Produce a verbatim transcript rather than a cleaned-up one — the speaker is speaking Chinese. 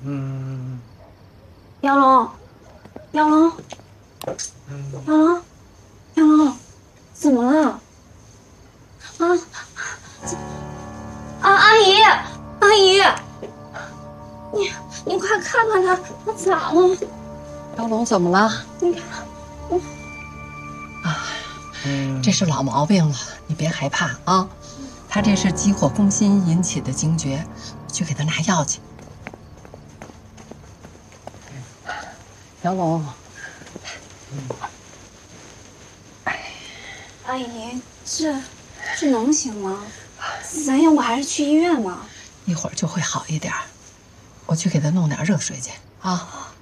嗯。 杨龙，杨龙，杨龙，杨龙，怎么了？啊，啊，阿姨，阿姨，你你快看看他，他咋了？ 杨龙怎么了？ 你看，我啊，这是老毛病了，你别害怕啊。他这是急火攻心引起的惊厥，去给他拿药去。杨龙， 阿姨，这这能行吗？咱要不还是去医院吧？ 一会儿就会好一点。我去给他弄点热水去啊。